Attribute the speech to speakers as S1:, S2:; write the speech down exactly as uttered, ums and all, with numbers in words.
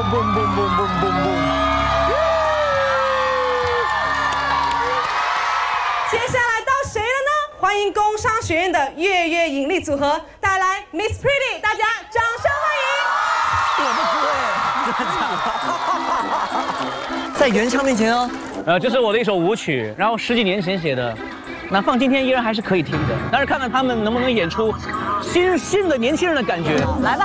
S1: 嘣嘣嘣嘣嘣。
S2: 接下来到谁了呢？欢迎工商学院的月月引力组合带来 Miss Pretty， 大家掌声欢迎！
S1: 在原唱面前哦。
S3: 呃，这是我的一首舞曲，然后十几年前写的，那放今天依然还是可以听的。但是看看他们能不能演出新新的年轻人的感觉。
S2: 来吧。